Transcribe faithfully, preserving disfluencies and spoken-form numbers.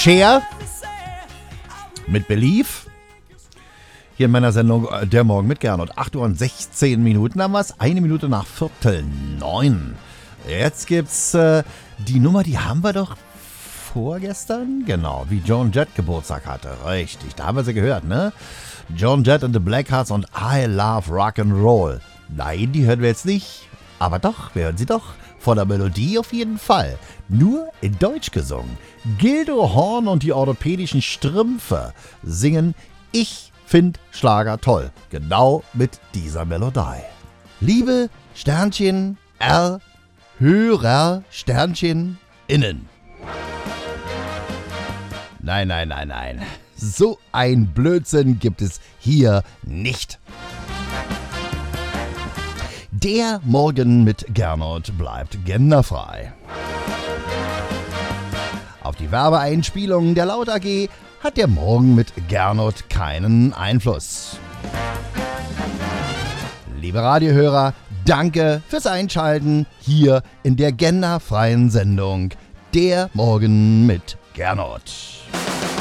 Cher mit Believe. Hier in meiner Sendung Der Morgen mit Gernot. acht Uhr und sechzehn Minuten haben wir es. Eine Minute nach Viertel neun. Jetzt gibt's äh, die Nummer, die haben wir doch vorgestern, genau, wie Joan Jett Geburtstag hatte. Richtig, da haben wir sie gehört, ne? Joan Jett and the Blackhearts und I Love Rock'n'Roll. Nein, die hören wir jetzt nicht. Aber doch, wir hören sie doch. Von der Melodie auf jeden Fall. Nur in Deutsch gesungen. Gildo Horn und die orthopädischen Strümpfe singen Ich find Schlager toll. Genau mit dieser Melodie. Liebe Sternchen R, Hörer Sternchen innen. Nein, nein, nein, nein. So ein Blödsinn gibt es hier nicht. Der Morgen mit Gernot bleibt genderfrei. Auf die Werbeeinspielungen der Laut A G hat der Morgen mit Gernot keinen Einfluss. Liebe Radiohörer, danke fürs Einschalten hier in der genderfreien Sendung Der Morgen mit Gernot.